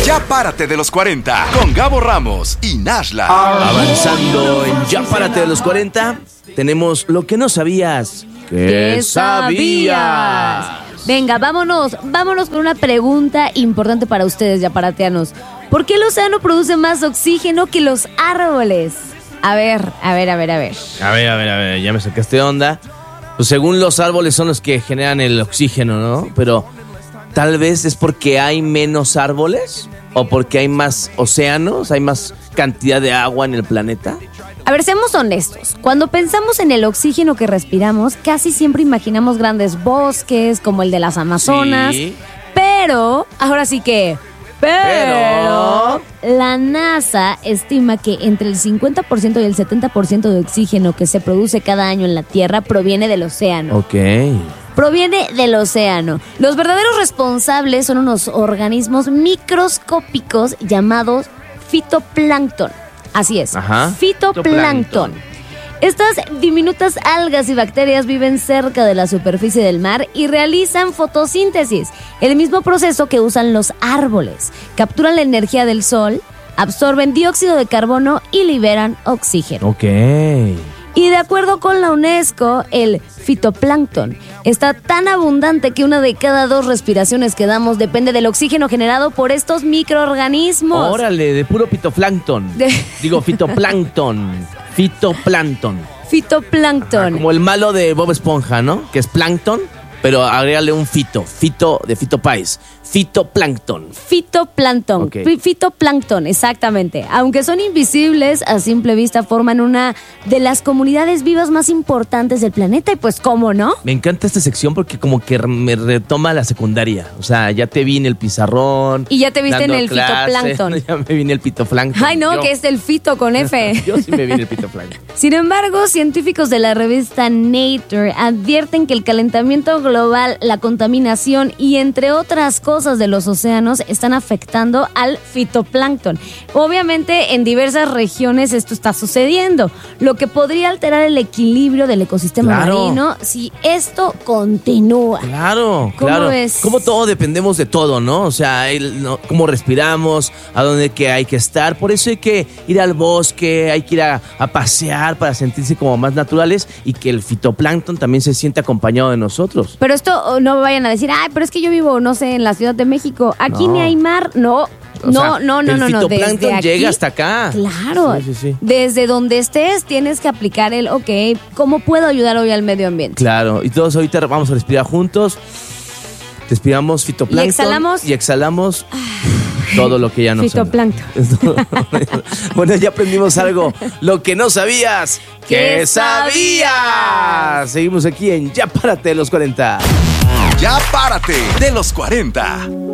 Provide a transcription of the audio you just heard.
Ya párate de los 40 con Gabo Ramos y Nashla. Avanzando en Ya párate de los 40, tenemos lo que no sabías. ¿Qué sabías? Venga, vámonos con una pregunta importante para ustedes, yaparateanos. ¿Por qué el océano produce más oxígeno que los árboles? A ver, ya me sacaste de onda. Pues según los árboles son los que generan el oxígeno, ¿no? Pero tal vez es porque hay menos árboles o porque hay más océanos, hay más cantidad de agua en el planeta. A ver, seamos honestos. Cuando pensamos en el oxígeno que respiramos, casi siempre imaginamos grandes bosques como el de las Amazonas. Sí. Pero la NASA estima que entre el 50% y el 70% de oxígeno que se produce cada año en la Tierra proviene del océano. Ok. Proviene del océano. Los verdaderos responsables son unos organismos microscópicos llamados fitoplancton. Así es, Ajá. fitoplancton. Estas diminutas algas y bacterias viven cerca de la superficie del mar y realizan fotosíntesis, el mismo proceso que usan los árboles. Capturan la energía del sol, absorben dióxido de carbono y liberan oxígeno. Ok. Y de acuerdo con la UNESCO, el fitoplancton está tan abundante que una de cada 2 respiraciones que damos depende del oxígeno generado por estos microorganismos. Órale, de puro fitoplancton. Digo, fitoplancton. Fitoplancton. Fitoplancton. Como el malo de Bob Esponja, ¿no? Que es plancton, pero agrégale un fito de fitopais. Fitoplancton. Fitoplancton. Ok. Fitoplancton, exactamente. Aunque son invisibles, a simple vista forman una de las comunidades vivas más importantes del planeta. Y pues, ¿cómo no? Me encanta esta sección porque como que me retoma la secundaria. O sea, ya te vi en el pizarrón. Y ya te viste en dando el clase. fitoplancton. Ya me vi en el fitoplancton. Ay, no, Yo. que es el fito con F. Yo sí me vi en el fitoplancton. Sin embargo, científicos de la revista Nature advierten que el calentamiento global, la contaminación y entre otras cosas de los océanos están afectando al fitoplancton. Obviamente, en diversas regiones esto está sucediendo, lo que podría alterar el equilibrio del ecosistema marino si esto continúa. Claro, ¿Cómo claro. ves? Como todos dependemos de todo, ¿no? O sea, cómo respiramos, a dónde que hay que estar. Por eso hay que ir al bosque, hay que ir a pasear para sentirse como más naturales y que el fitoplancton también se sienta acompañado de nosotros. Pero esto no vayan a decir, ay, pero es que yo vivo, no sé, en la Ciudad de México. Aquí ni hay mar. No. El fitoplancton llega hasta acá. Claro. Sí. Desde donde estés tienes que aplicar el, ¿cómo puedo ayudar hoy al medio ambiente? Claro. Y todos ahorita vamos a respirar juntos. Respiramos fitoplancton. Y exhalamos todo lo que ya no Fitoplancton. Bueno, ya aprendimos algo. Lo que no sabías. ¿Qué sabías? Seguimos aquí en Ya párate de los 40. Ya párate de los 40.